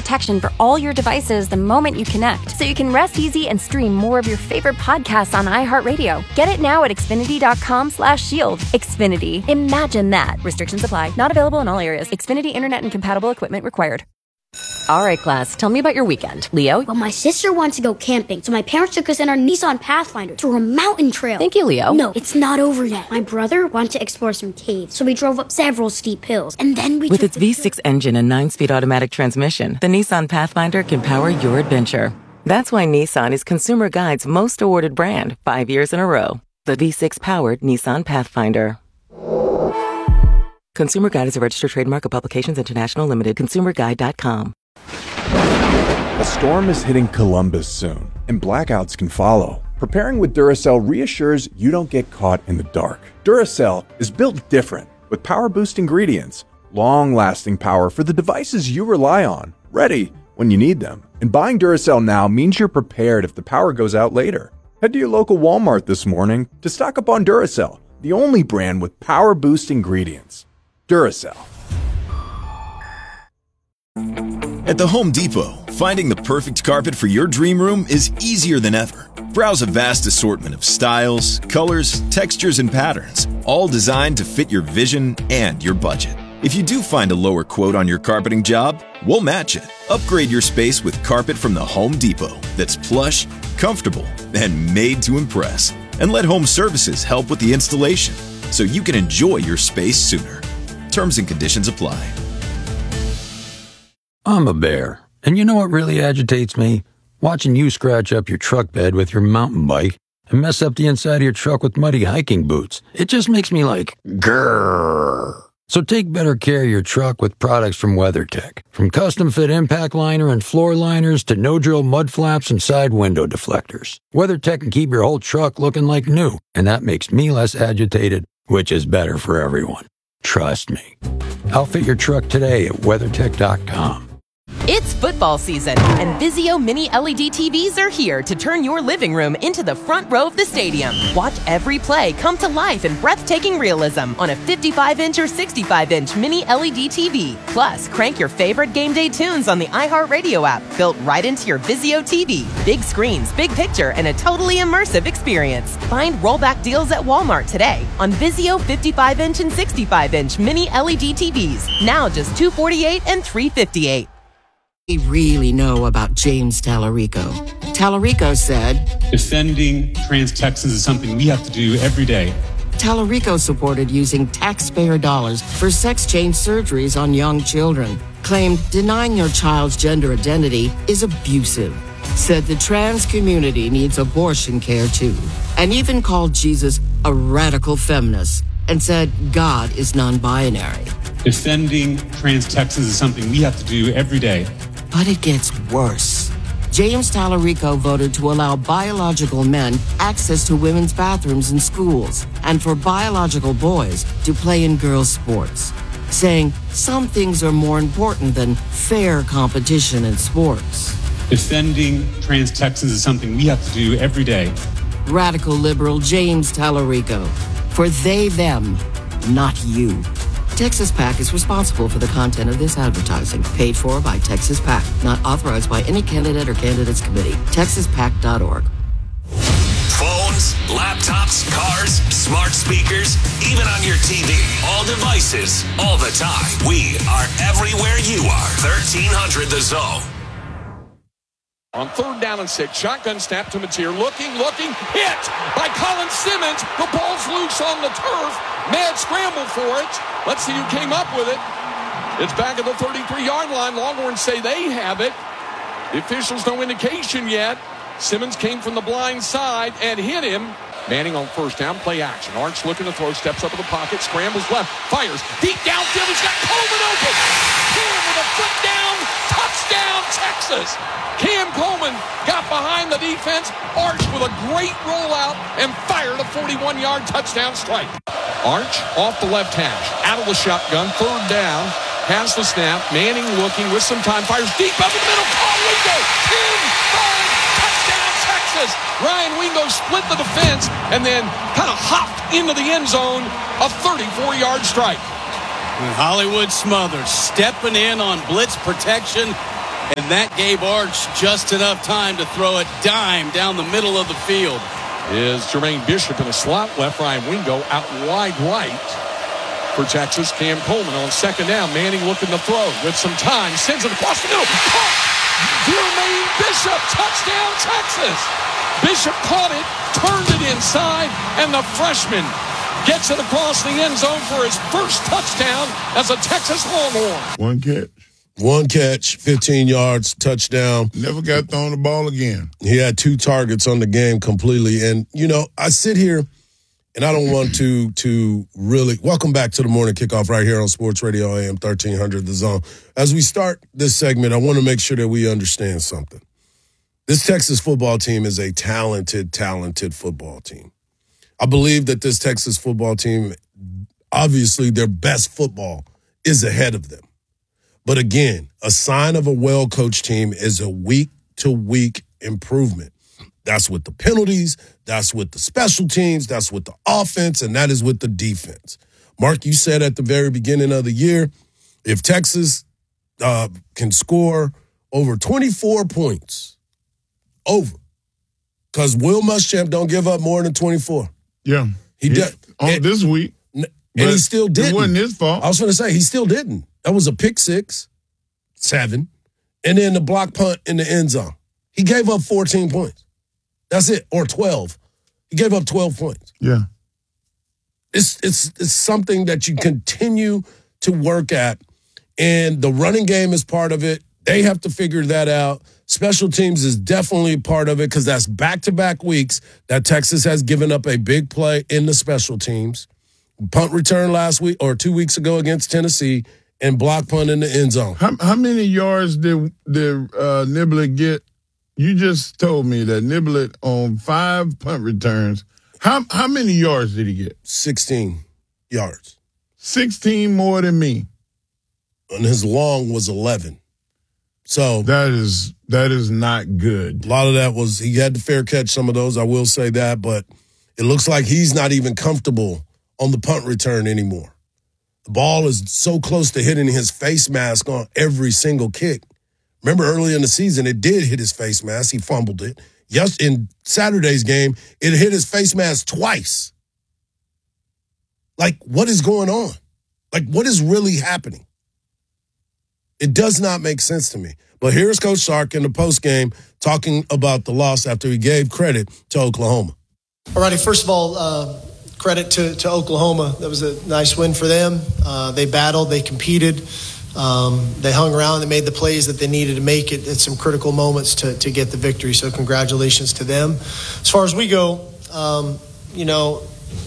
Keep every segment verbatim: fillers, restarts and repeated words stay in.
protection for all your devices the moment you connect, so you can rest easy and stream more of your favorite podcasts on iHeartRadio. Get it now at Xfinity.com slash shield. Xfinity. Imagine that. Restrictions apply. Not available in all areas. Xfinity Internet and compatible equipment required. All right, class, tell me about your weekend. Leo? Well, my sister wants to go camping, so my parents took us in our Nissan Pathfinder through a mountain trail. Thank you, Leo. No, it's not over yet. My brother wanted to explore some caves, so we drove up several steep hills, and then we With took its V six engine and nine-speed automatic transmission, the Nissan Pathfinder can power your adventure. That's why Nissan is Consumer Guide's most awarded brand five years in a row. The V six-powered Nissan Pathfinder. Consumer Guide is a registered trademark of Publications International Limited. consumer guide dot com. A storm is hitting Columbus soon, and blackouts can follow. Preparing with Duracell reassures you don't get caught in the dark. Duracell is built different, with power-boost ingredients, long-lasting power for the devices you rely on, ready when you need them. And buying Duracell now means you're prepared if the power goes out later. Head to your local Walmart this morning to stock up on Duracell, the only brand with power-boost ingredients. Duracell. At the Home Depot, finding the perfect carpet for your dream room is easier than ever. Browse a vast assortment of styles, colors, textures, and patterns, all designed to fit your vision and your budget. If you do find a lower quote on your carpeting job, we'll match it. Upgrade your space with carpet from the Home Depot that's plush, comfortable, and made to impress. And let Home Services help with the installation so you can enjoy your space sooner. Terms and conditions apply. I'm a bear, and you know what really agitates me? Watching you scratch up your truck bed with your mountain bike and mess up the inside of your truck with muddy hiking boots. It just makes me like, grrr. So take better care of your truck with products from WeatherTech. From custom-fit impact liner and floor liners to no-drill mud flaps and side window deflectors. WeatherTech can keep your whole truck looking like new, and that makes me less agitated, which is better for everyone. Trust me. Outfit your truck today at WeatherTech dot com. It's football season, and Vizio Mini L E D T Vs are here to turn your living room into the front row of the stadium. Watch every play come to life in breathtaking realism on a fifty-five inch or sixty-five inch Mini L E D T V. Plus, crank your favorite game day tunes on the iHeartRadio app, built right into your Vizio T V. Big screens, big picture, and a totally immersive experience. Find rollback deals at Walmart today on Vizio fifty-five inch and sixty-five inch Mini L E D T Vs. Now just two hundred forty-eight dollars and three hundred fifty-eight dollars. We really know about James Tallarico. Tallarico said, defending trans Texans is something we have to do every day. Tallarico supported using taxpayer dollars for sex change surgeries on young children. Claimed denying your child's gender identity is abusive. Said the trans community needs abortion care too. And even called Jesus a radical feminist. And said God is non-binary. Defending trans Texans is something we have to do every day. But it gets worse. James Tallarico voted to allow biological men access to women's bathrooms in schools and for biological boys to play in girls' sports, saying some things are more important than fair competition in sports. Defending trans Texans is something we have to do every day. Radical liberal James Tallarico. For they, them, not you. Texas PAC is responsible for the content of this advertising, paid for by Texas PAC, not authorized by any candidate or candidates committee. texas pac dot org. Phones, laptops, cars, smart speakers, even on your T V. All devices, all the time. We are everywhere you are. thirteen hundred The Zone. On third down and six, shotgun snap to Mateer. Looking, looking, hit by Colin Simmons. The ball's loose on the turf. Mad scramble for it. Let's see who came up with it. It's back at the thirty-three-yard line. Longhorns say they have it. The officials, no indication yet. Simmons came from the blind side and hit him. Manning on first down, play action. Arch looking to throw, steps up in the pocket, scrambles left, fires. Deep downfield, he's got Coleman open. Cam with a foot down, touchdown, Texas. Cam Coleman got behind the defense. Arch with a great rollout and fired a forty-one-yard touchdown strike. Arch off the left hash, out of the shotgun, third down, has the snap. Manning looking with some time, fires deep up in the middle. Call Wingo, ten five, touchdown, Texas. Ryan Wingo split the defense and then kind of hopped into the end zone, a thirty-four-yard strike. And Hollywood Smothers stepping in on blitz protection. And that gave Arch just enough time to throw a dime down the middle of the field. Is Jermaine Bishop in a slot left. Ryan Wingo out wide right for Texas. Cam Coleman on second down. Manning looking to throw with some time. Sends it across the middle. Caught! Jermaine Bishop. Touchdown, Texas. Bishop caught it, turned it inside, and the freshman gets it across the end zone for his first touchdown as a Texas Longhorn. One catch. One catch, fifteen yards, touchdown. Never got thrown the ball again. He had two targets on the game completely. And, you know, I sit here, and I don't want to to really – welcome back to the morning kickoff right here on Sports Radio A M thirteen hundred, The Zone. As we start this segment, I want to make sure that we understand something. This Texas football team is a talented, talented football team. I believe that this Texas football team, obviously their best football is ahead of them. But again, a sign of a well-coached team is a week-to-week improvement. That's with the penalties, that's with the special teams, that's with the offense, and that is with the defense. Mark, you said at the very beginning of the year, if Texas uh, can score over twenty-four points, over, because Will Muschamp don't give up more than twenty-four. Yeah. He did. On and, this week. And he still didn't. It wasn't his fault. I was going to say, he still didn't. That was a pick six, seven, and then the block punt in the end zone. He gave up fourteen points. That's it, or twelve. He gave up twelve points. Yeah. It's it's it's something that you continue to work at, and the running game is part of it. They have to figure that out. Special teams is definitely part of it because that's back-to-back weeks that Texas has given up a big play in the special teams. Punt return last week or two weeks ago against Tennessee, and block punt in the end zone. How, how many yards did, did uh, Niblett get? You just told me that Niblett on five punt returns. How how many yards did he get? sixteen yards. sixteen more than me. And his long was eleven. So that is that is not good. A lot of that was, he had to fair catch some of those, I will say that, but it looks like he's not even comfortable on the punt return anymore. The ball is so close to hitting his face mask on every single kick. Remember early in the season, it did hit his face mask. He fumbled it. Yes, in Saturday's game, it hit his face mask twice. Like, what is going on? Like, what is really happening? It does not make sense to me. But here's Coach Sark in the postgame talking about the loss after he gave credit to Oklahoma. All righty, first of all, uh, credit to, to Oklahoma. That was a nice win for them. Uh, they battled, they competed, um, they hung around, they made the plays that they needed to make it at some critical moments to, to get the victory. So congratulations to them. As far as we go, um, you know,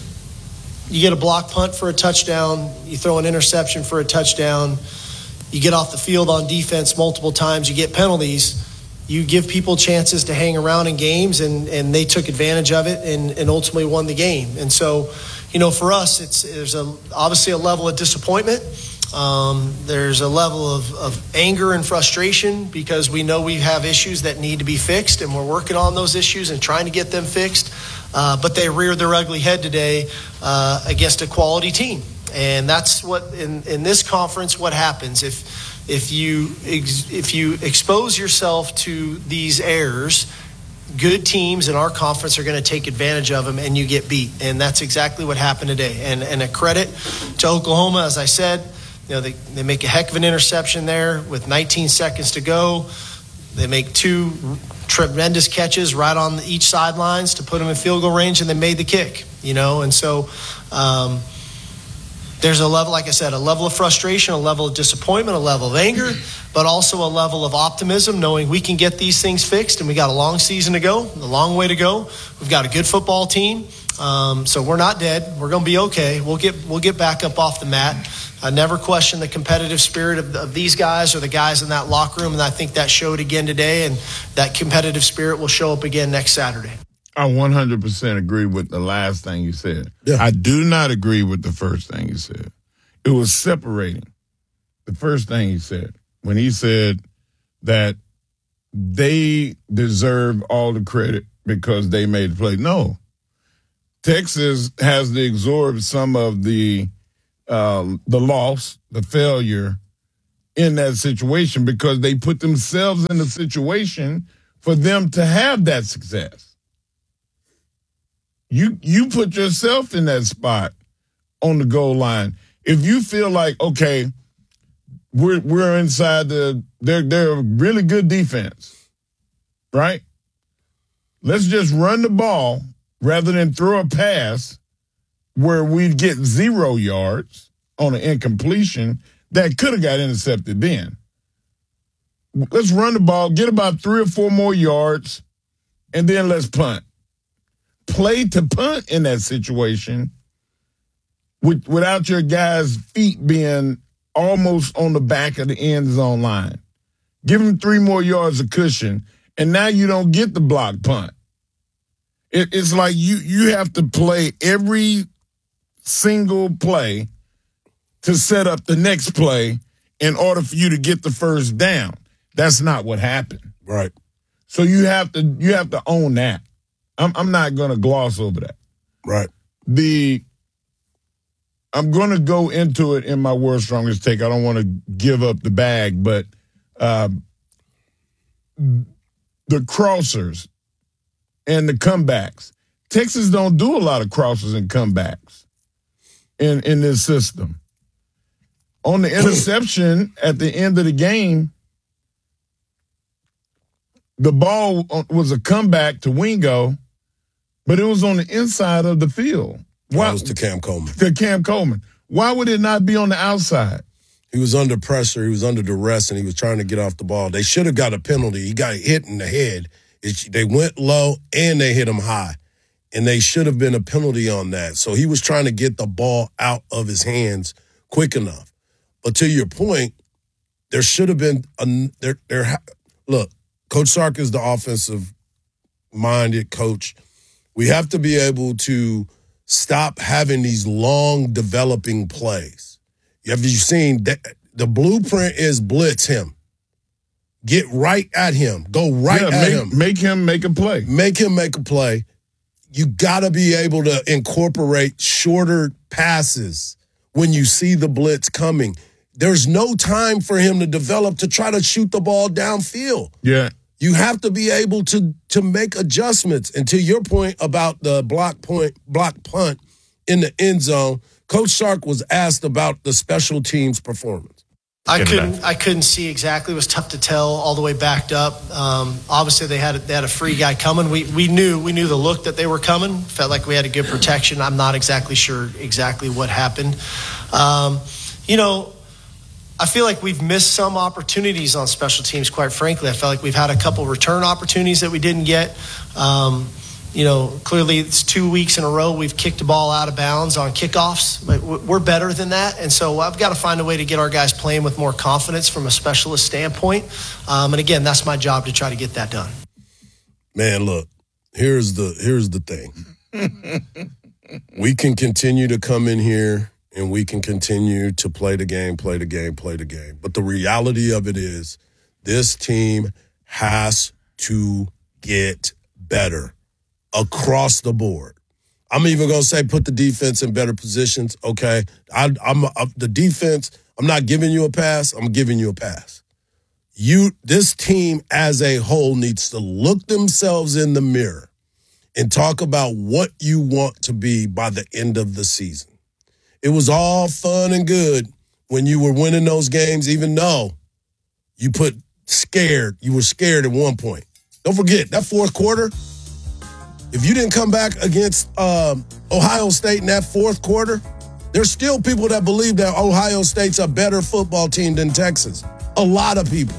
you get a block punt for a touchdown, you throw an interception for a touchdown, you get off the field on defense multiple times, you get penalties, you give people chances to hang around in games, and, and they took advantage of it and, and ultimately won the game. And so, you know, for us, it's there's a obviously a level of disappointment. Um, there's a level of, of anger and frustration because we know we have issues that need to be fixed, and we're working on those issues and trying to get them fixed. Uh, but they reared their ugly head today uh, against a quality team. And that's what in, in this conference, what happens if if you ex, if you expose yourself to these errors, good teams in our conference are going to take advantage of them, and you get beat. And that's exactly what happened today. And and a credit to Oklahoma, as I said, you know, they, they make a heck of an interception there with nineteen seconds to go. They make two tremendous catches right on each sidelines to put them in field goal range, and they made the kick. You know, and so. Um, There's a level, like I said, a level of frustration, a level of disappointment, a level of anger, but also a level of optimism, knowing we can get these things fixed, and we got a long season to go, a long way to go. We've got a good football team, um, so we're not dead. We're going to be okay. We'll get we'll get back up off the mat. I never question the competitive spirit of, of these guys or the guys in that locker room, and I think that showed again today, and that competitive spirit will show up again next Saturday. I one hundred percent agree with the last thing you said. Yeah. I do not agree with the first thing you said. It was separating. The first thing he said, when he said that they deserve all the credit because they made the play. No. Texas has to absorb some of the uh, the loss, the failure, in that situation because they put themselves in a situation for them to have that success. You you put yourself in that spot on the goal line. If you feel like, okay, we're we're inside the they're they're a really good defense, right? Let's just run the ball rather than throw a pass where we'd get zero yards on an incompletion that could have got intercepted then. Let's run the ball, get about three or four more yards, and then let's punt. Play to punt in that situation with, without your guys' feet being almost on the back of the end zone line. Give them three more yards of cushion, and now you don't get the block punt. It, it's like you you have to play every single play to set up the next play in order for you to get the first down. That's not what happened. Right. So you have to you have to own that. I'm I'm not going to gloss over that. Right. The I'm going to go into it in my world's strongest take. I don't want to give up the bag, but uh, the crossers and the comebacks. Texas don't do a lot of crossers and comebacks in, in this system. On the interception at the end of the game, the ball was a comeback to Wingo, but it was on the inside of the field. Why, that was to Cam Coleman. To Cam Coleman. Why would it not be on the outside? He was under pressure. He was under duress, and he was trying to get off the ball. They should have got a penalty. He got hit in the head. It, they went low, and they hit him high. And they should have been a penalty on that. So he was trying to get the ball out of his hands quick enough. But to your point, there should have been a there. There, look, Coach Sark is the offensive-minded coach. We have to be able to stop having these long developing plays. Have you seen that? The blueprint is blitz him. Get right at him. Go right yeah, at make, him. Make him make a play. Make him make a play. You got to be able to incorporate shorter passes when you see the blitz coming. There's no time for him to develop to try to shoot the ball downfield. Yeah. You have to be able to to make adjustments. And to your point about the block point, block punt in the end zone, Coach Sark was asked about the special teams performance. I couldn't. I couldn't see exactly. It was tough to tell all the way backed up. Um, obviously, they had they had a free guy coming. We we knew we knew the look that they were coming. Felt like we had a good protection. I'm not exactly sure exactly what happened. Um, you know, I feel like we've missed some opportunities on special teams. Quite frankly, I felt like we've had a couple return opportunities that we didn't get. Um, You know, clearly it's two weeks in a row we've kicked the ball out of bounds on kickoffs. But we're better than that. And so I've got to find a way to get our guys playing with more confidence from a specialist standpoint. Um, and again, that's my job to try to get that done. Man, look, here's the here's the thing. We can continue to come in here and we can continue to play the game, play the game, play the game. But the reality of it is this team has to get better. Across the board. I'm even going to say put the defense in better positions, okay? I, I'm uh, the defense, I'm not giving you a pass, I'm giving you a pass. You, this team as a whole needs to look themselves in the mirror and talk about what you want to be by the end of the season. It was all fun and good when you were winning those games, even though you put scared, you were scared at one point. Don't forget, that fourth quarter, if you didn't come back against um, Ohio State in that fourth quarter, there's still people that believe that Ohio State's a better football team than Texas. A lot of people.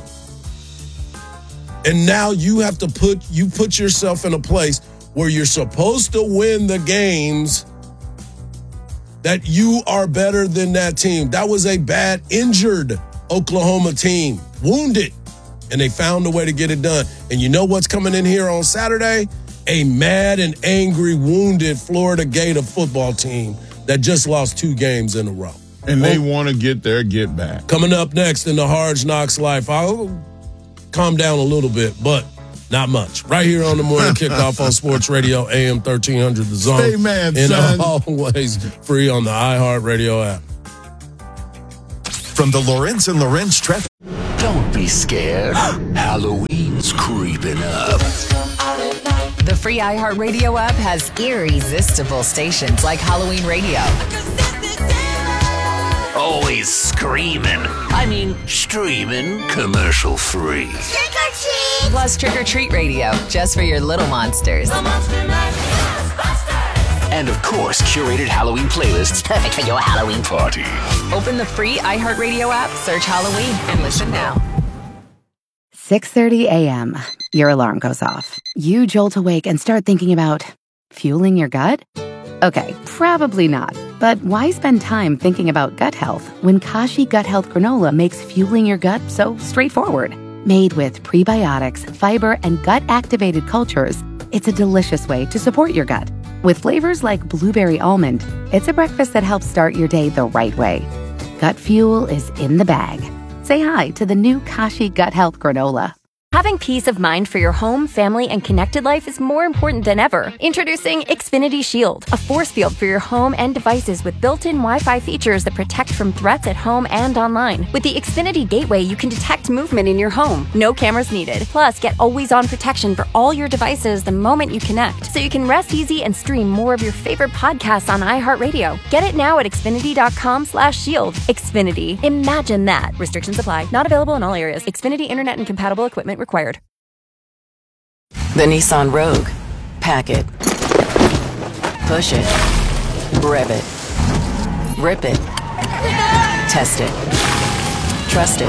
And now you have to put you put yourself in a place where you're supposed to win the games that you are better than that team. That was a bad, injured Oklahoma team. Wounded. And they found a way to get it done. And you know what's coming in here on Saturday? A mad and angry, wounded Florida Gator football team that just lost two games in a row. And they want to get their get back. Coming up next in the Hard Knocks Life, I'll calm down a little bit, but not much. Right here on the Morning Kickoff on Sports Radio, A M thirteen hundred, The Zone. Stay mad, and son. always free on the iHeartRadio app. from the Lorenz and Lorenz traffic. Don't be scared. Halloween's creeping up. The free iHeartRadio app has irresistible stations like Halloween Radio. Always screaming. I mean, streaming commercial free. Trick or treat! Plus Trick or Treat Radio, just for your little monsters. And of course, curated Halloween playlists perfect for your Halloween party. Open the free iHeartRadio app, search Halloween, and listen now. six thirty a.m. Your alarm goes off. You jolt awake and start thinking about fueling your gut? Okay, probably not. But why spend time thinking about gut health when Kashi Gut Health Granola makes fueling your gut so straightforward? Made with prebiotics, fiber, and gut-activated cultures, it's a delicious way to support your gut. With flavors like blueberry almond, it's a breakfast that helps start your day the right way. Gut fuel is in the bag. Say hi to the new Kashi Gut Health Granola. Having peace of mind for your home, family, and connected life is more important than ever. Introducing Xfinity Shield, a force field for your home and devices with built-in Wi-Fi features that protect from threats at home and online. With the Xfinity Gateway, you can detect movement in your home. No cameras needed. Plus, get always-on protection for all your devices the moment you connect, so you can rest easy and stream more of your favorite podcasts on iHeartRadio. Get it now at Xfinity.com slash shield. Xfinity. Imagine that. Restrictions apply. Not available in all areas. Xfinity Internet and compatible equipment required. The Nissan Rogue. Pack it. Push it. Rev it. Rip it. Test it. Trust it.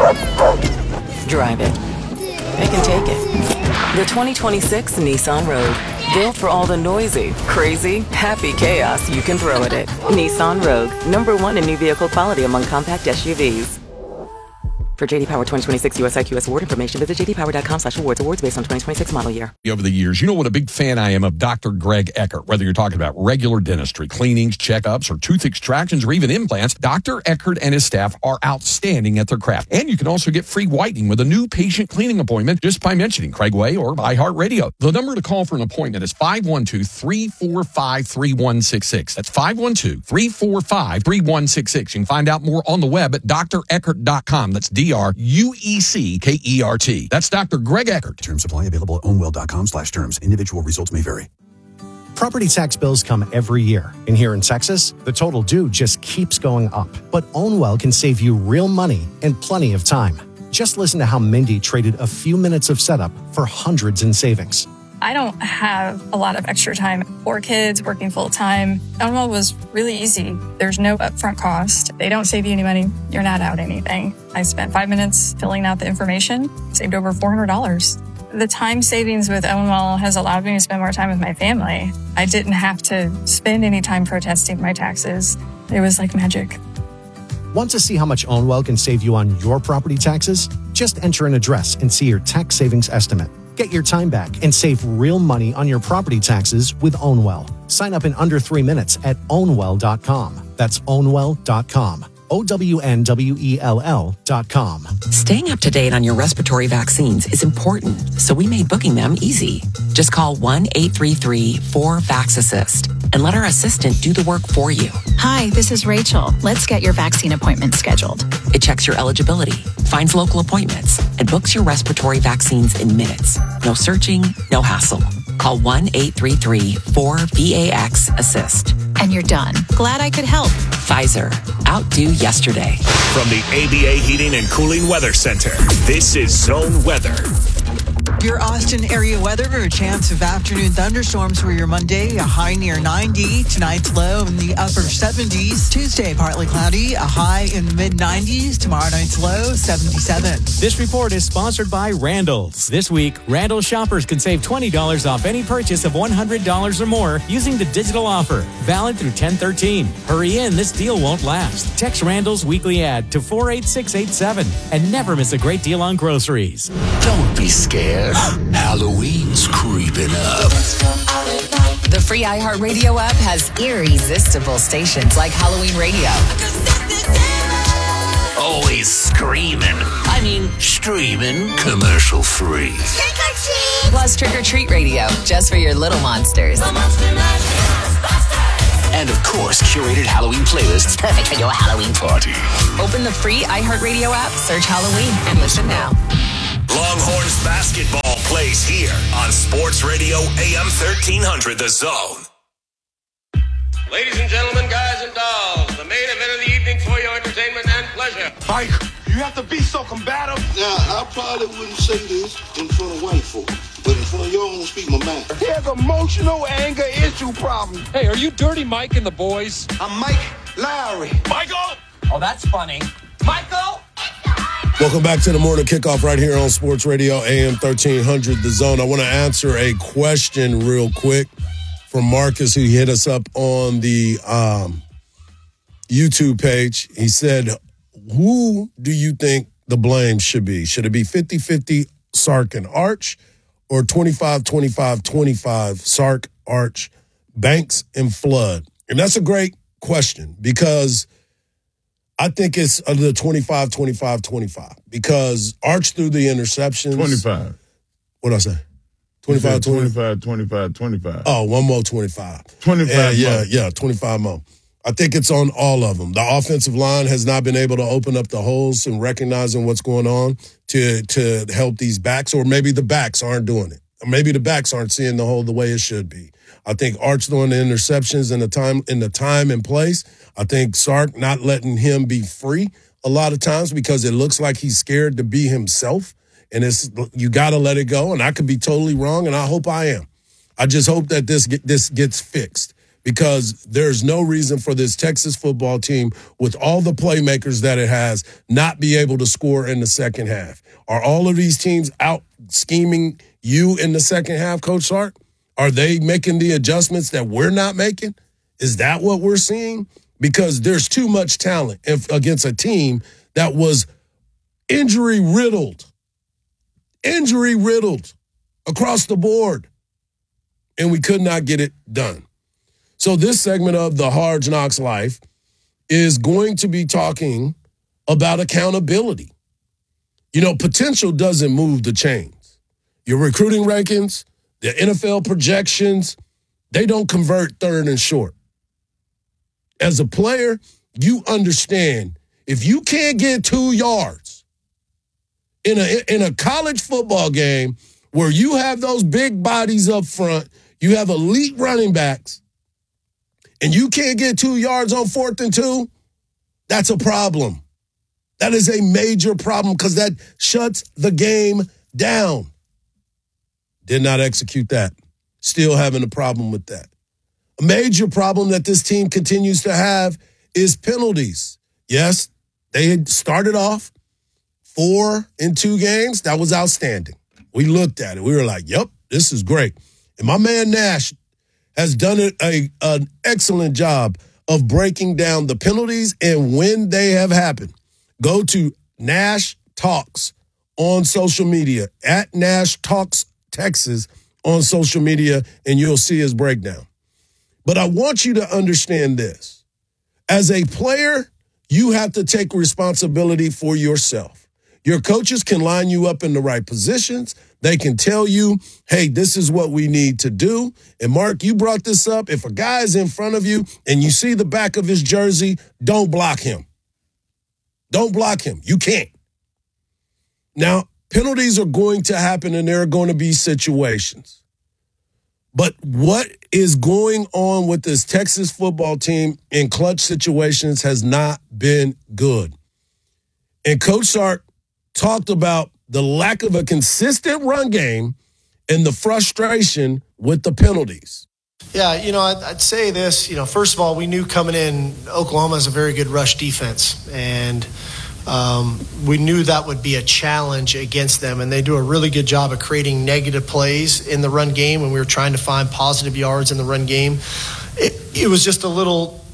Drive it. It can take it. The twenty twenty-six Nissan Rogue. Built for all the noisy, crazy, happy chaos you can throw at it. Nissan Rogue. Number one in new vehicle quality among compact S U Vs. For J D Power twenty twenty-six U S I Q S award information, visit j d power dot com slash awards. Awards based on twenty twenty-six model year. Over the years, you know what a big fan I am of Doctor Greg Eckert. Whether you're talking about regular dentistry, cleanings, checkups, or tooth extractions, or even implants, Doctor Eckert and his staff are outstanding at their craft. And you can also get free whitening with a new patient cleaning appointment just by mentioning Craig Way or iHeartRadio. The number to call for an appointment is five one two, three four five, three one six six. That's five one two, three four five, three one six six. You can find out more on the web at d r eckert dot com. That's D R U E C K E R T. That's Doctor Greg Eckert. Term supply available at ownwell dot com slash terms. Individual results may vary. Property tax bills come every year. And here in Texas, the total due just keeps going up. But Ownwell can save you real money and plenty of time. Just listen to how Mindy traded a few minutes of setup for hundreds in savings. I don't have a lot of extra time. Four kids, working full time. Ownwell was really easy. There's no upfront cost. They don't save you any money. You're not out anything. I spent five minutes filling out the information, saved over four hundred dollars. The time savings with Ownwell has allowed me to spend more time with my family. I didn't have to spend any time protesting my taxes. It was like magic. Want to see how much Ownwell can save you on your property taxes? Just enter an address and see your tax savings estimate. Get your time back and save real money on your property taxes with Ownwell. Sign up in under three minutes at ownwell dot com. That's ownwell dot com. O W N W E L L dot com. Staying up to date on your respiratory vaccines is important, so we made booking them easy. Just call one eight three three, four, V A X, assist and let our assistant do the work for you. Hi, this is Rachel. Let's get your vaccine appointment scheduled. It checks your eligibility, finds local appointments, and books your respiratory vaccines in minutes. No searching, no hassle. Call one eight three three, four, V A X, assist. And you're done. Glad I could help. Pfizer. Outdo yesterday. From the A B A Heating and Cooling Weather Center, this is Zone Weather. Your Austin area weather, a chance of afternoon thunderstorms for your Monday, a high near ninety. Tonight's low in the upper seventies. Tuesday, partly cloudy, a high in the mid nineties. Tomorrow night's low, seventy-seven. This report is sponsored by Randall's. This week, Randall's shoppers can save twenty dollars off any purchase of one hundred dollars or more using the digital offer. Valid through ten thirteen. Hurry in, this deal won't last. Text Randall's weekly ad to four eight six eight seven and never miss a great deal on groceries. Don't be scared. Halloween's creeping up. The free iHeartRadio app has irresistible stations like Halloween Radio. Always screaming. I mean, streaming commercial free. Trick or treat! Plus Trick or Treat Radio, just for your little monsters. And of course, curated Halloween playlists perfect for your Halloween party. Open the free iHeartRadio app, search Halloween, and listen now. Longhorns basketball plays here on Sports Radio A M thirteen hundred The Zone. Ladies and gentlemen, guys and dolls, the main event of the evening for your entertainment and pleasure. Mike, you have to be so combative. Now, I probably wouldn't say this in front of white folk, but in front of y'all, I'm gonna speak my mind. He has emotional anger issue problem. Hey, are you Dirty Mike and the boys? I'm Mike Lowry. Michael! Oh, that's funny. Michael! Welcome back to the morning kickoff right here on Sports Radio A M thirteen hundred The Zone. I want to answer a question real quick from Marcus, who hit us up on the um, YouTube page. He said, who do you think the blame should be? Should it be fifty-fifty Sark and Arch, or twenty-five twenty-five twenty-five Sark, Arch, Banks, and Flood? And that's a great question, because I think it's the twenty-five twenty-five twenty-five, because Arch threw the interceptions. twenty-five. What'd I say? twenty-five twenty-five, twenty-five, twenty-five. Oh, one more twenty-five. twenty-five Yeah, yeah, more. yeah, twenty-five more. I think it's on all of them. The offensive line has not been able to open up the holes and recognizing what's going on to to help these backs, or maybe the backs aren't doing it. Or maybe the backs aren't seeing the hole the way it should be. I think Arch throwing the interceptions in the time in the time and place. I think Sark not letting him be free a lot of times, because it looks like he's scared to be himself. And it's you got to let it go. And I could be totally wrong, and I hope I am. I just hope that this get, this gets fixed, because there's no reason for this Texas football team, with all the playmakers that it has, not be able to score in the second half. Are all of these teams out scheming you in the second half, Coach Sark? Are they making the adjustments that we're not making? Is that what we're seeing? Because there's too much talent if, against a team that was injury-riddled. Injury-riddled across the board. And we could not get it done. So this segment of the Hard Knocks Life is going to be talking about accountability. You know, potential doesn't move the chains. Your recruiting rankings, the N F L projections, they don't convert third and short. As a player, you understand if you can't get two yards in a in a college football game where you have those big bodies up front, you have elite running backs, and you can't get two yards on fourth and two, that's a problem. That is a major problem, because that shuts the game down. Did not execute that. Still having a problem with that. A major problem that this team continues to have is penalties. Yes, they had started off four in two games. That was outstanding. We looked at it. We were like, yep, this is great. And my man Nash has done a, a, an excellent job of breaking down the penalties and when they have happened. Go to Nash Talks on social media, at Nash Talks Texas on social media, and you'll see his breakdown. But I want you to understand this. As a player, you have to take responsibility for yourself. Your coaches can line you up in the right positions. They can tell you, hey, this is what we need to do. And Mark, you brought this up. If a guy is in front of you and you see the back of his jersey, don't block him. Don't block him. You can't. Now, penalties are going to happen, and there are going to be situations. But what is going on with this Texas football team in clutch situations has not been good. And Coach Sark talked about the lack of a consistent run game and the frustration with the penalties. Yeah, you know, I'd, I'd say this. You know, first of all, we knew coming in, Oklahoma has a very good rush defense, and um, we knew that would be a challenge against them, and they do a really good job of creating negative plays in the run game when we were trying to find positive yards in the run game. It, it was just a little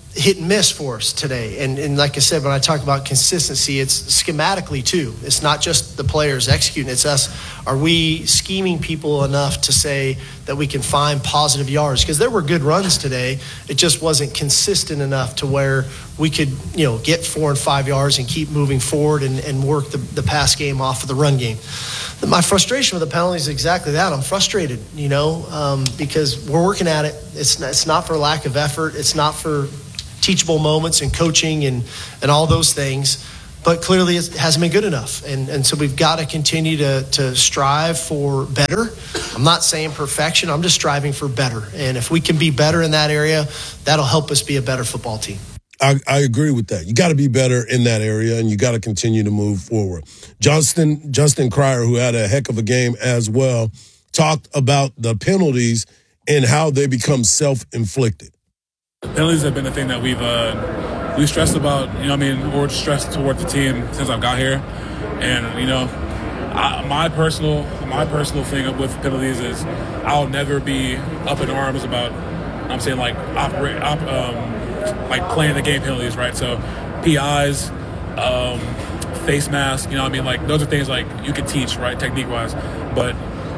hit and miss for us today. And, and like I said, when I talk about consistency, it's schematically too. It's not just the players executing, it's us. Are we scheming people enough to say that we can find positive yards? Because there were good runs today. It just wasn't consistent enough to where we could, you know, get four and five yards and keep moving forward and, and work the, the pass game off of the run game. My frustration with the penalties is exactly that. I'm frustrated, you know, um, because we're working at it. It's not, it's not for lack of effort. It's not for teachable moments and coaching and, and all those things, but clearly it hasn't been good enough. And and so we've got to continue to, to strive for better. I'm not saying perfection. I'm just striving for better. And if we can be better in that area, that'll help us be a better football team. I, I agree with that. You got to be better in that area, and you got to continue to move forward. Justin Justin Cryer, who had a heck of a game as well, talked about the penalties and how they become self-inflicted. Penalties have been the thing that we've uh, we stressed about, you know what I mean, or stressed toward the team since I've got here. And, you know, I, my personal my personal thing with penalties is I'll never be up in arms about, I'm saying, like, operate, op, um, like playing the game penalties, right? So P Is, um, face mask, you know what I mean? Like, those are things, like, you can teach, right, technique-wise. But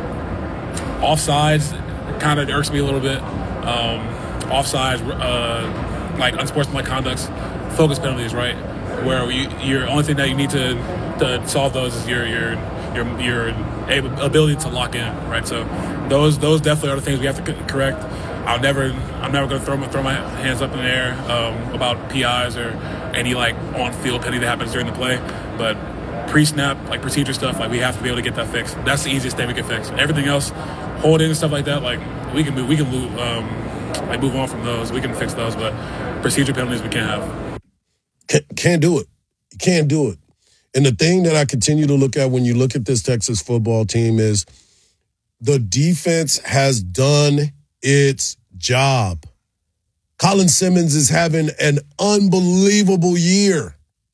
offsides kind of irks me a little bit. Um, offsides, uh, like unsportsmanlike conducts, focus penalties, right? Where you, your only thing that you need to, to solve those is your your your your able, ability to lock in, right? So those those definitely are the things we have to correct. I'll never, I'm never going to throw my, throw my hands up in the air um, about P Is or any like on-field penalty that happens during the play, but pre-snap, like procedure stuff, like we have to be able to get that fixed. That's the easiest thing we can fix. Everything else, holding and stuff like that, like we can move, we can move, um, like move on from those. We can fix those, but procedure penalties we can't have. Can't, can't do it. You can't do it. And the thing that I continue to look at when you look at this Texas football team is the defense has done its job. Colin Simmons is having an unbelievable year.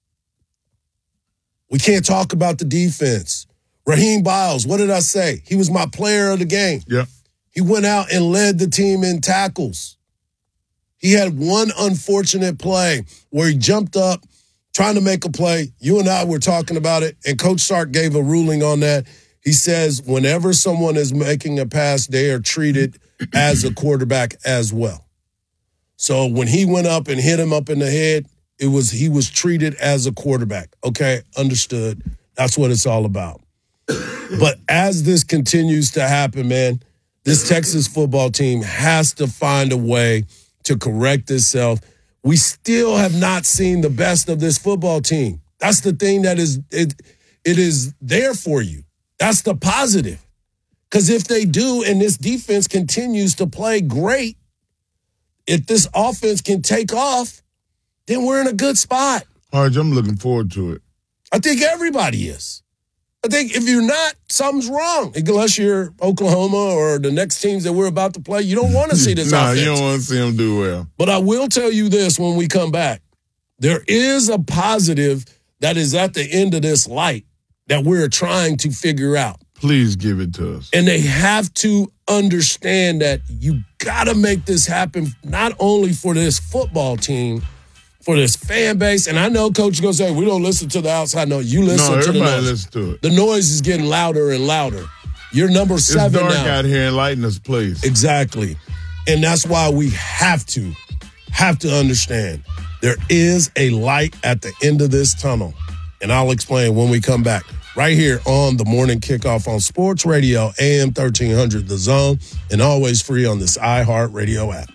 We can't talk about the defense. Raheem Biles, what did I say? He was my player of the game. Yeah. He went out and led the team in tackles. He had one unfortunate play where he jumped up trying to make a play. You and I were talking about it, and Coach Sark gave a ruling on that. He says whenever someone is making a pass, they are treated as a quarterback as well. So when he went up and hit him up in the head, it was he was treated as a quarterback. Okay, understood. That's what it's all about. But as this continues to happen, man, this Texas football team has to find a way to correct itself. We still have not seen the best of this football team. That's the thing that is it, it is there for you. That's the positive. Because if they do and this defense continues to play great, if this offense can take off, then we're in a good spot. Harge, I'm looking forward to it. I think everybody is. I think if you're not, something's wrong. Unless you're Oklahoma or the next teams that we're about to play, you don't want to see this nah, offense. you don't want to see them do well. But I will tell you this when we come back. There is a positive that is at the end of this light that we're trying to figure out. Please give it to us. And they have to understand that you got to make this happen not only for this football team, for this fan base. And I know Coach is going to say, we don't listen to the outside. No, you listen no, to the noise. everybody listen to it. The noise is getting louder and louder. You're number seven now. It's dark out here in Lightness Place. Exactly. And that's why we have to, have to understand there is a light at the end of this tunnel. And I'll explain when we come back. Right here on the Morning Kickoff on Sports Radio, A M thirteen hundred, The Zone, and always free on this iHeartRadio app.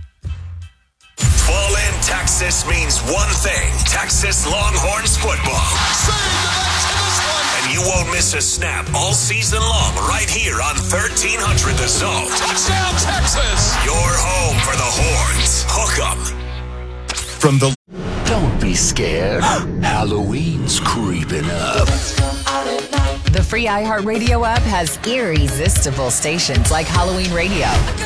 Fall in Texas means one thing, Texas Longhorns football. And you won't miss a snap all season long right here on thirteen hundred The Zone. Touchdown, Texas! Your home for the Horns. Hook 'em. From the... Don't be scared. Halloween's creeping up. The free iHeartRadio app has irresistible stations like Halloween Radio.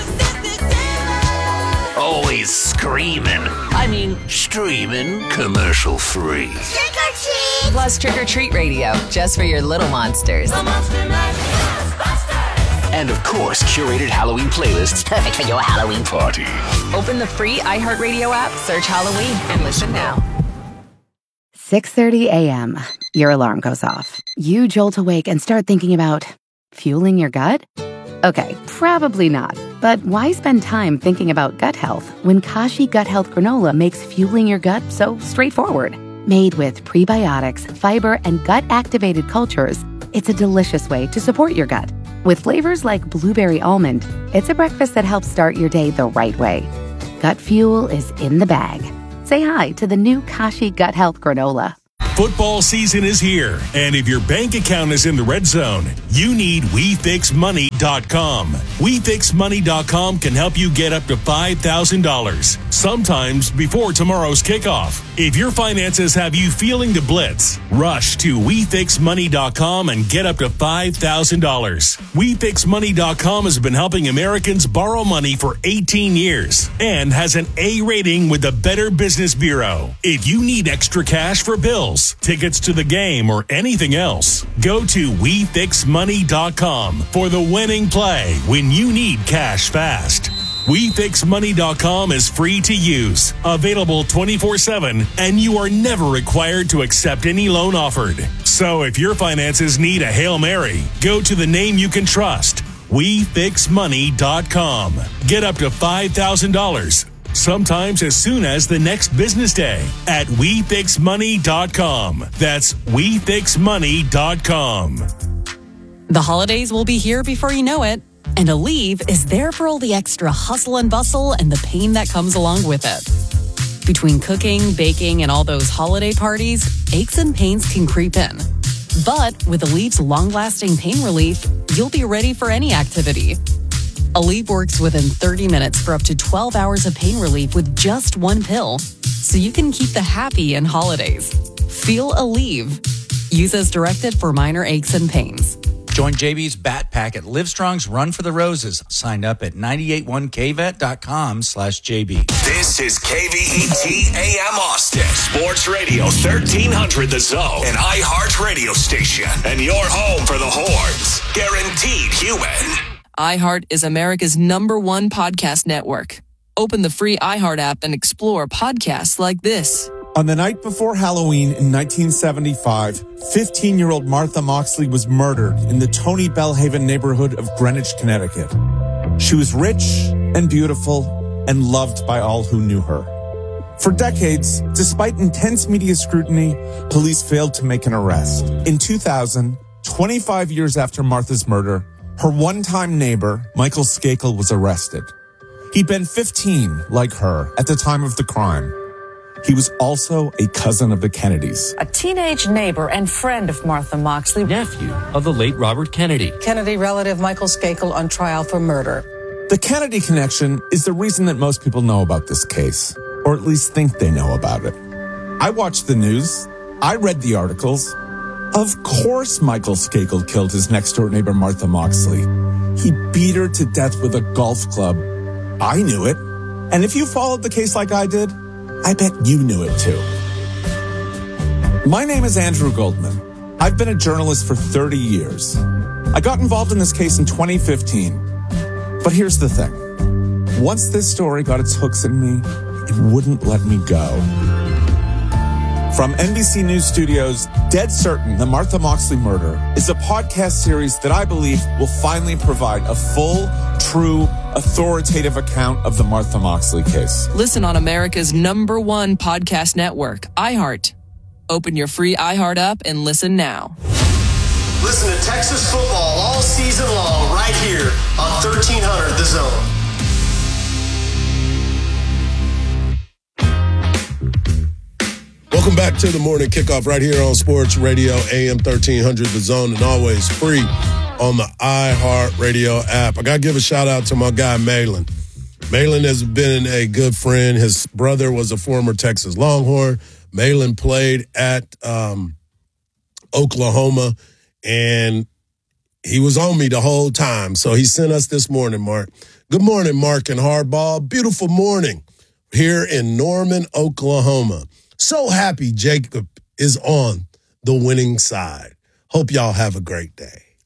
Always screaming. I mean, streaming commercial free. Trick or treat! Plus Trick or Treat Radio, just for your little monsters. And of course, curated Halloween playlists perfect for your Halloween party. Open the free iHeartRadio app, search Halloween, and listen now. six thirty a.m. Your alarm goes off. You jolt awake and start thinking about fueling your gut? Okay, probably not. But why spend time thinking about gut health when Kashi Gut Health Granola makes fueling your gut so straightforward? Made with prebiotics, fiber, and gut-activated cultures, it's a delicious way to support your gut. With flavors like blueberry almond, it's a breakfast that helps start your day the right way. Gut fuel is in the bag. Say hi to the new Kashi Gut Health Granola. Football season is here, and if your bank account is in the red zone, you need we fix money dot com. we fix money dot com can help you get up to five thousand dollars, sometimes before tomorrow's kickoff. If your finances have you feeling the blitz, rush to we fix money dot com and get up to five thousand dollars. we fix money dot com has been helping Americans borrow money for eighteen years and has an A rating with the Better Business Bureau. If you need extra cash for bills, tickets to the game, or anything else, go to we fix money dot com for the winning play when you need cash fast. we fix money dot com is free to use, available twenty-four seven, and you are never required to accept any loan offered. So if your finances need a Hail Mary, go to the name you can trust, we fix money dot com. Get up to five thousand dollars. Sometimes as soon as the next business day at we fix money dot com. That's we fix money dot com. The holidays will be here before you know it, and Aleve is there for all the extra hustle and bustle and the pain that comes along with it. Between cooking, baking, and all those holiday parties, aches and pains can creep in. But with Aleve's long-lasting pain relief, you'll be ready for any activity. Aleve works within thirty minutes for up to twelve hours of pain relief with just one pill, so you can keep the happy in holidays. Feel Aleve. Use as directed for minor aches and pains. Join J B's Bat Pack at Livestrong's Run for the Roses. Signed up at nine eight one k vet dot com slash J B. This is K V E T A M Austin, Sports Radio thirteen hundred The Zone, an iHeart radio station, and your home for the horns. Guaranteed human. iHeart is America's number one podcast network. Open the free iHeart app and explore podcasts like this. On the night before Halloween in nineteen seventy-five, fifteen-year-old Martha Moxley was murdered in the Tony Bellhaven neighborhood of Greenwich, Connecticut. She was rich and beautiful and loved by all who knew her. For decades, despite intense media scrutiny, police failed to make an arrest. In two thousand, twenty-five years after Martha's murder, her one-time neighbor, Michael Skakel, was arrested. He'd been fifteen, like her, at the time of the crime. He was also a cousin of the Kennedys. A teenage neighbor and friend of Martha Moxley. Nephew of the late Robert Kennedy. Kennedy relative Michael Skakel on trial for murder. The Kennedy connection is the reason that most people know about this case, or at least think they know about it. I watched the news. I read the articles. Of course Michael Skakel killed his next-door neighbor Martha Moxley. He beat her to death with a golf club. I knew it. And if you followed the case like I did, I bet you knew it too. My name is Andrew Goldman. I've been a journalist for thirty years. I got involved in this case in twenty fifteen. But here's the thing. Once this story got its hooks in me, it wouldn't let me go. From N B C News Studios, Dead Certain, The Martha Moxley Murder is a podcast series that I believe will finally provide a full, true, authoritative account of the Martha Moxley case. Listen on America's number one podcast network, iHeart. Open your free iHeart app and listen now. Listen to Texas football all season long right here on thirteen hundred The Zone. Welcome back to the morning kickoff right here on Sports Radio A M thirteen hundred The Zone, and always free on the iHeart Radio app. I got to give a shout out to my guy, Malin. Malin has been a good friend. His brother was a former Texas Longhorn. Malin played at um, Oklahoma, and he was on me the whole time. So he sent us this morning, Mark. Good morning, Mark and Hardball. Beautiful morning here in Norman, Oklahoma. So happy Jacob is on the winning side. Hope y'all have a great day.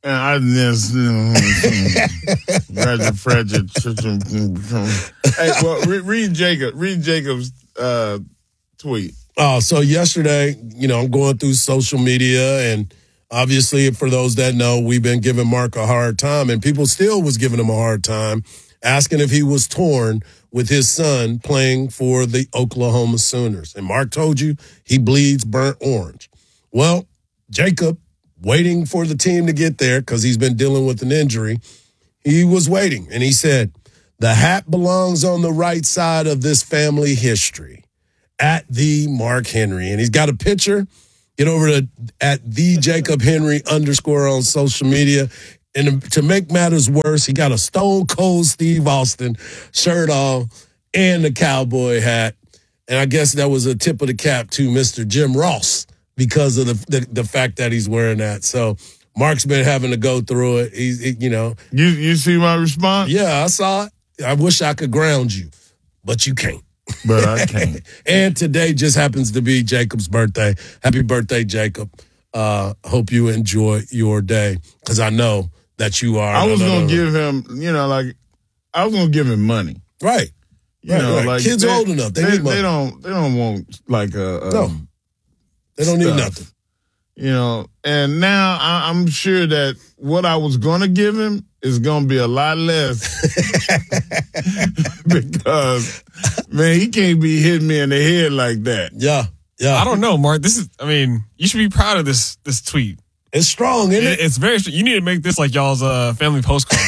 And I just, you know, Roger Frederick. Hey, well, read, read Jacob. Read Jacob's uh, tweet. Oh, so yesterday, you know, I'm going through social media, and obviously, for those that know, we've been giving Mark a hard time, and people still was giving him a hard time, asking if he was torn with his son playing for the Oklahoma Sooners. And Mark told you he bleeds burnt orange. Well, Jacob, waiting for the team to get there because he's been dealing with an injury, he was waiting, and he said, the hat belongs on the right side of this family history, at the Mark Henry. And he's got a picture. Get over to at the Jacob Henry underscore on social media. And to make matters worse, he got a Stone Cold Steve Austin shirt on and a cowboy hat. And I guess that was a tip of the cap to Mister Jim Ross because of the the, the fact that he's wearing that. So Mark's been having to go through it. He's, he, you know. You you see my response? Yeah, I saw it. I wish I could ground you, but you can't. But I can't. And today just happens to be Jacob's birthday. Happy birthday, Jacob. Uh, hope you enjoy your day because I know that you are. I was no, no, going to no, give him, you know, like, I was going to give him money. Right. You right, know, right. like kids they, are old enough. They, they, need money. they don't. They don't want like a. a no. They don't stuff, need nothing. You know, and now I, I'm sure that what I was going to give him is going to be a lot less because, man, he can't be hitting me in the head like that. Yeah, yeah. I don't know, Mark. This is. I mean, you should be proud of this. This tweet. It's strong, isn't it? it it's very. You need to make this like y'all's uh, family postcard.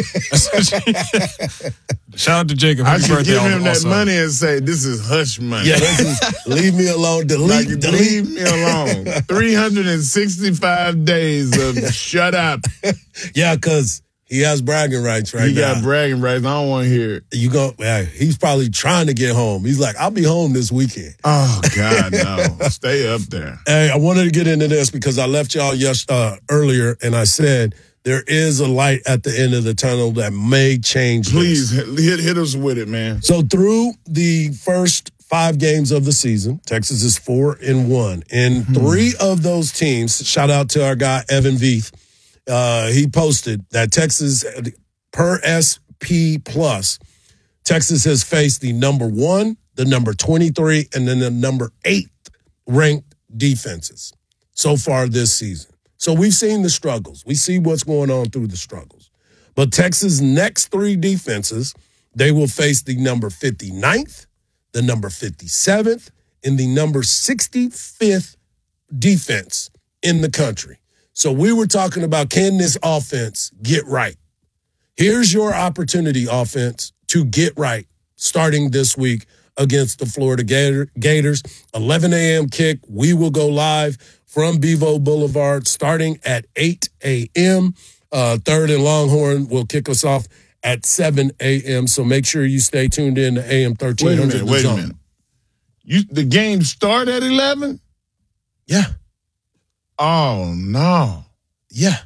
Shout out to Jacob. Happy I should birthday give him also. that money and say, this is hush money. Yeah, this is leave me alone. Delete, like, delete. Leave me alone. three hundred sixty-five days of shut up. Yeah, because he has bragging rights right he now. He got bragging rights. I don't want to hear it. You go, yeah, he's probably trying to get home. He's like, I'll be home this weekend. Oh, God, no. Stay up there. Hey, I wanted to get into this because I left y'all yes, uh, earlier, and I said there is a light at the end of the tunnel that may change Please, this. hit, hit us with it, man. So through the first five games of the season, Texas is four and one. And hmm. three of those teams, shout out to our guy, Evan Veith, uh, he posted that Texas, per S P Plus, Texas has faced the number one, the number twenty-three, and then the number eight ranked defenses so far this season. So we've seen the struggles. We see what's going on through the struggles. But Texas' next three defenses, they will face the number fifty-ninth, the number fifty-seventh, and the number sixty-fifth defense in the country. So we were talking about, can this offense get right? Here's your opportunity, offense, to get right starting this week against the Florida Gator, Gators. eleven a.m. kick. We will go live from Bevo Boulevard starting at eight a.m. Uh, Third and Longhorn will kick us off at seven a.m. So make sure you stay tuned in to A M thirteen hundred. Wait a minute, wait a minute. You, the game start at eleven? Yeah. Oh, no. Yeah.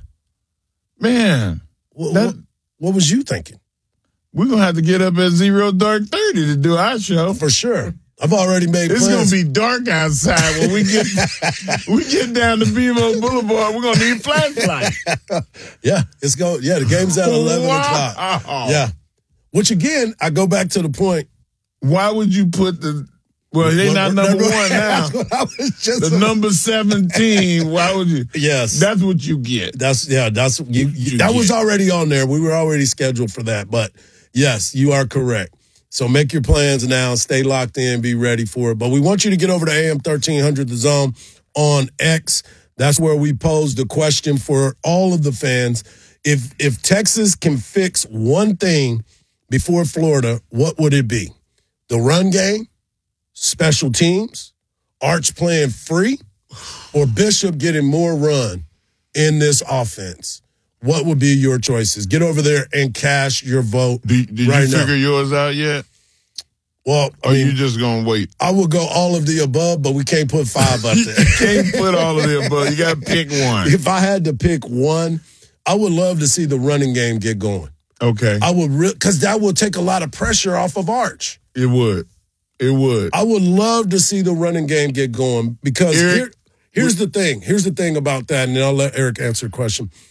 Man. What, that, what, what was you thinking? We're going to have to get up at zero dark thirty to do our show. For sure. I've already made it's plans. It's going to be dark outside when we get we get down to Bevo Boulevard. We're going to need flashlights. Yeah, it's go. Yeah, the game's at eleven wow. o'clock. Yeah. Which, again, I go back to the point. Why would you put the... Well, they're not number one now. The number seventeen. Why would you? Yes, that's what you get. That's yeah. That's you. you that get. was already on there. We were already scheduled for that. But yes, you are correct. So make your plans now. Stay locked in. Be ready for it. But we want you to get over to A M thirteen hundred The Zone on X. That's where we posed the question for all of the fans. If if Texas can fix one thing before Florida, what would it be? The run game? Special teams, Arch playing free, or Bishop getting more run in this offense? What would be your choices? Get over there and cast your vote. Did, did right you figure now. yours out yet? Well, I or mean, you just gonna wait? I would go all of the above, but we can't put five up there. You can't put all of the above. You got to pick one. If I had to pick one, I would love to see the running game get going. Okay, I would, because re- that would take a lot of pressure off of Arch. It would. It would. I would love to see the running game get going because Eric, here, here's the thing. Here's the thing about that, and then I'll let Eric answer the question.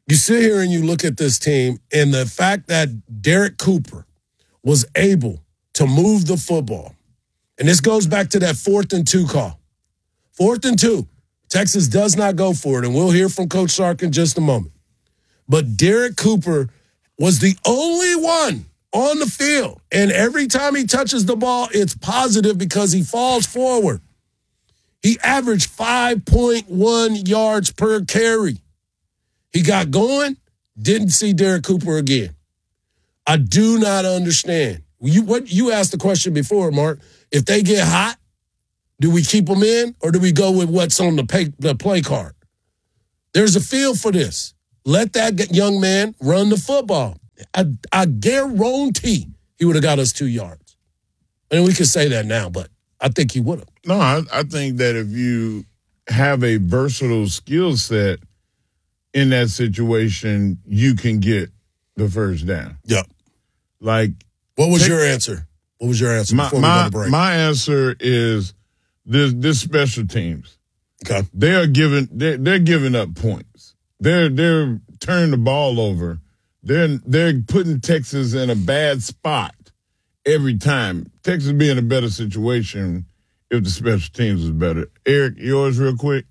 You sit here and you look at this team, and the fact that Derek Cooper was able to move the football, and this goes back to that fourth and two call. Fourth and two. Texas does not go for it, and we'll hear from Coach Sark in just a moment. But Derek Cooper was the only one on the field, and every time he touches the ball, it's positive because he falls forward. He averaged five point one yards per carry. He got going, didn't see Derek Cooper again. I do not understand. You what you asked the question before, Mark. If they get hot, do we keep them in or do we go with what's on the pay, the play card? There's a feel for this. Let that young man run the football. I, I guarantee he would have got us two yards. And we can say that now, but I think he would have. No, I, I think that if you have a versatile skill set in that situation, you can get the first down. Yep. Like, what was take, your answer? What was your answer my, before my, we go to break? My answer is this: this special teams. Okay. They are giving they're, they're giving up points. They're they're turning the ball over. They're they're putting Texas in a bad spot every time. Texas be in a better situation if the special teams is better. Eric, yours real quick.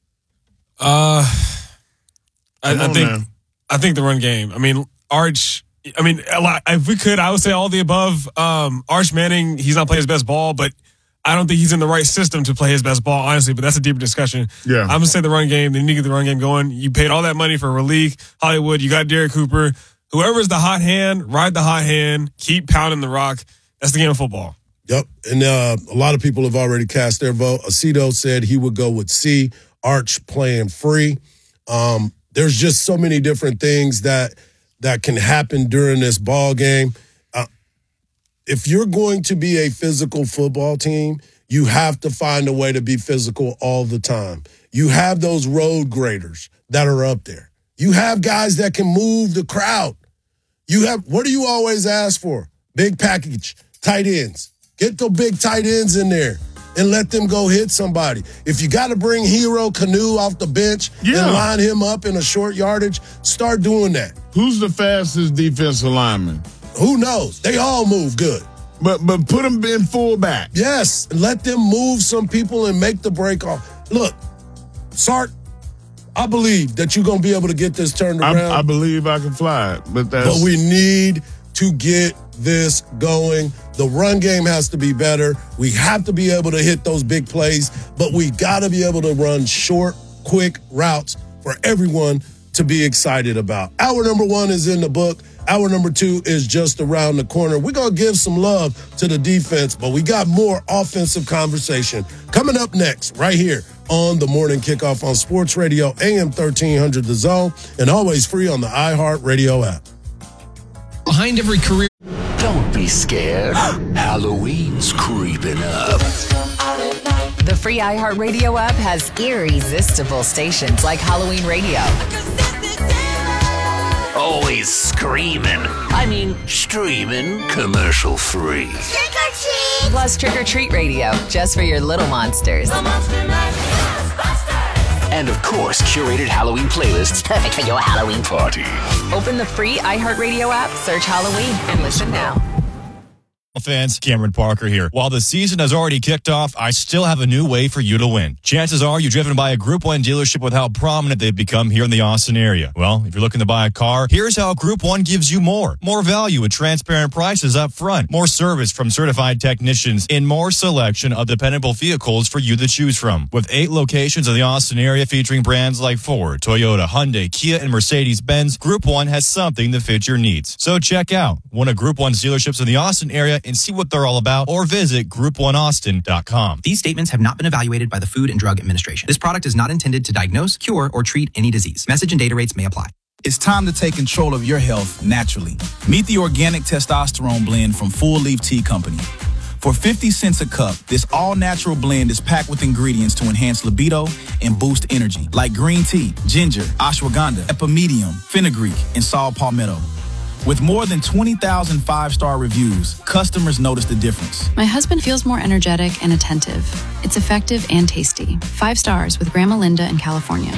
Uh, I, I think now. I think the run game. I mean, Arch. I mean, a lot, if we could, I would say all the above. Um, Arch Manning, he's not playing his best ball, but I don't think he's in the right system to play his best ball, honestly, but that's a deeper discussion. Yeah. I'm going to say the run game. They need to get the run game going. You paid all that money for Raleek, Hollywood. You got Derek Cooper. Whoever's the hot hand, ride the hot hand. Keep pounding the rock. That's the game of football. Yep. And uh, a lot of people have already cast their vote. Aceto said he would go with C. Arch playing free. Um, there's just so many different things that that can happen during this ball game. Uh, if you're going to be a physical football team, you have to find a way to be physical all the time. You have those road graders that are up there. You have guys that can move the crowd. You have, what do you always ask for? Big package, tight ends. Get the big tight ends in there and let them go hit somebody. If you got to bring Hero Canoe off the bench Yeah. and line him up in a short yardage, start doing that. Who's the fastest defensive lineman? Who knows? They all move good. But but put them in fullback. Yes, let them move some people and make the break off. Look, Sark, I believe that you're going to be able to get this turned around. I, I believe I can fly it, but that's... But we need to get this going. The run game has to be better. We have to be able to hit those big plays, but we got to be able to run short, quick routes for everyone to be excited about. Hour number one is in the book. Hour number two is just around the corner. We're going to give some love to the defense, but we got more offensive conversation coming up next right here on the Morning Kickoff on Sports Radio, A M thirteen hundred The Zone, and always free on the iHeartRadio app. Behind every career. Don't be scared. Halloween's creeping up. The free iHeartRadio app has irresistible stations like Halloween Radio. Always screaming. I mean, streaming commercial free. Trick or treat! Plus Trick or Treat Radio, just for your little monsters. And of course, curated Halloween playlists perfect for your Halloween party. Open the free iHeartRadio app, search Halloween, and listen now. Fans, Cameron Parker here. While the season has already kicked off, I still have a new way for you to win. Chances are you're driven by a Group one dealership with how prominent they've become here in the Austin area. Well, if you're looking to buy a car, here's how Group one gives you more. More value with transparent prices up front. More service from certified technicians and more selection of dependable vehicles for you to choose from. With eight locations in the Austin area featuring brands like Ford, Toyota, Hyundai, Kia, and Mercedes-Benz, Group one has something to fit your needs. So check out one of Group one's dealerships in the Austin area and see what they're all about, or visit group one austin dot com. These statements have not been evaluated by the Food and Drug Administration. This product is not intended to diagnose, cure, or treat any disease. Message and data rates may apply. It's time to take control of your health naturally. Meet the organic testosterone blend from Full Leaf Tea Company. For fifty cents a cup, this all-natural blend is packed with ingredients to enhance libido and boost energy, like green tea, ginger, ashwagandha, epimedium, fenugreek, and saw palmetto. With more than twenty thousand five-star reviews, customers notice the difference. My husband feels more energetic and attentive. It's effective and tasty. Five stars with Grandma Linda in California.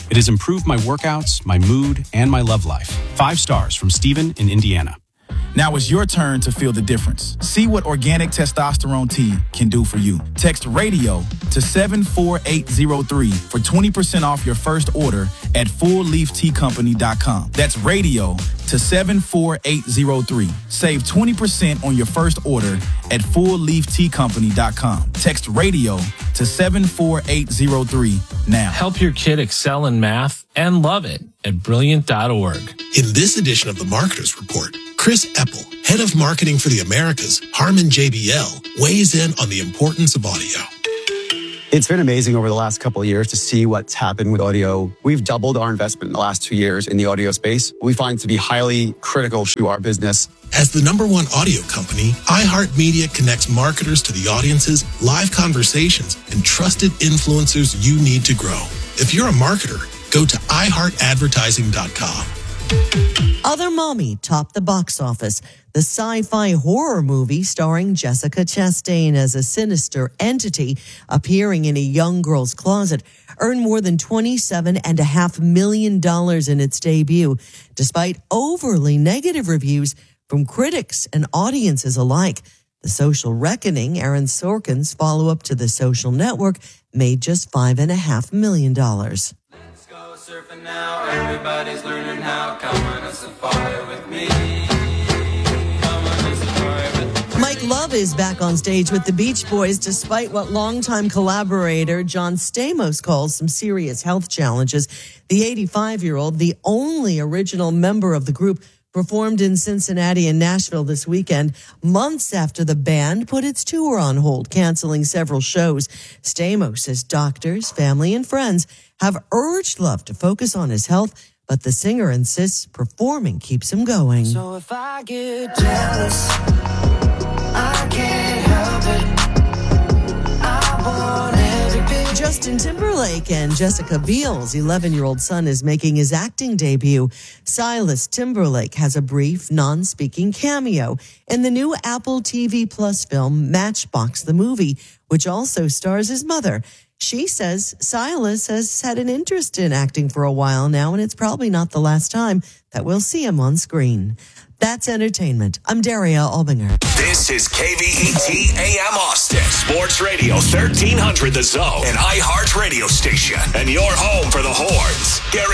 It has improved my workouts, my mood, and my love life. Five stars from Steven in Indiana. Now it's your turn to feel the difference. See what Organic Testosterone Tea can do for you. Text RADIO to seven four eight zero three for twenty percent off your first order at full leaf tea company dot com. That's RADIO to seven four eight zero three. Save twenty percent on your first order at full leaf tea company dot com. Text RADIO to seven four eight zero three now. Help your kid excel in math and love it at brilliant dot org. In this edition of the Marketers Report, Chris Epple, head of marketing for the Americas, Harman J B L, weighs in on the importance of audio. It's been amazing over the last couple of years to see what's happened with audio. We've doubled our investment in the last two years in the audio space. We find it to be highly critical to our business. As the number one audio company, iHeartMedia connects marketers to the audiences, live conversations, and trusted influencers you need to grow. If you're a marketer, go to i heart advertising dot com. Other Mommy topped the box office. The sci-fi horror movie starring Jessica Chastain as a sinister entity appearing in a young girl's closet earned more than twenty-seven point five million dollars in its debut, despite overly negative reviews from critics and audiences alike. The Social Reckoning, Aaron Sorkin's follow-up to The Social Network, made just five point five million dollars. Surfing now, everybody's learning how. Come on a safari with me. Come on a safari with me. Mike Love is back on stage with the Beach Boys, despite what longtime collaborator John Stamos calls some serious health challenges. The eighty-five-year-old, the only original member of the group, performed in Cincinnati and Nashville this weekend, months after the band put its tour on hold, canceling several shows. Stamos says doctors, family, and friends have urged Love to focus on his health, but the singer insists performing keeps him going. So if I get jealous, I can't help it. I want everything. Justin Timberlake and Jessica Biel's eleven-year-old son is making his acting debut. Silas Timberlake has a brief, non-speaking cameo in the new Apple T V Plus film Matchbox the Movie, which also stars his mother. She says Silas has had an interest in acting for a while now, and it's probably not the last time that we'll see him on screen. That's entertainment. I'm Daria Albinger. This is K V E T A M Austin, Sports Radio thirteen hundred The Zone, an iHeart radio station, and your home for the Horns. Garrett